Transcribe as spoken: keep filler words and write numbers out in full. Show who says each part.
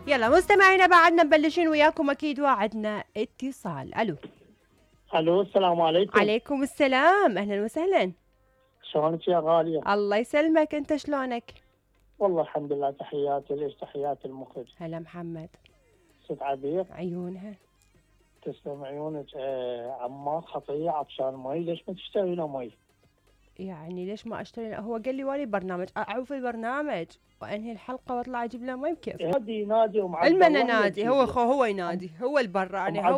Speaker 1: يلا مستمعينا بعدنا مبلشين وياكم اكيد وعدنا اتصال. الو.
Speaker 2: الو السلام عليكم.
Speaker 1: عليكم السلام، اهلا وسهلا.
Speaker 2: شلونك يا غالية؟
Speaker 1: الله يسلمك، انت شلونك؟
Speaker 2: والله الحمد لله، تحياتي ليش تحياتي المخرج.
Speaker 1: هلا محمد.
Speaker 2: ست عبير
Speaker 1: عيونها.
Speaker 2: تسلم عيونك. آه عمار خطية عطشان مي، ليش ما تشتري له مي؟
Speaker 1: يعني ليش ما اشتري؟ هو قال لي والي برنامج، اعوف البرنامج وانهي الحلقه واطلع اجيب له مي بكيف.
Speaker 2: نادي نادي ومعدل
Speaker 1: المنا نادي، هو خو هو ينادي، هو البراني، هو